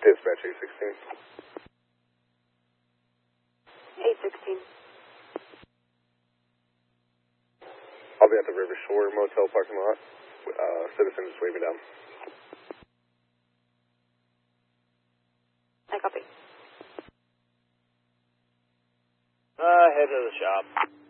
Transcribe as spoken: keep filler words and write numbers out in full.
Dispatch eight sixteen. eight sixteen. I'll be at the River Shore Motel parking lot. Uh, citizen just wave me down. I copy. Uh, head to the shop.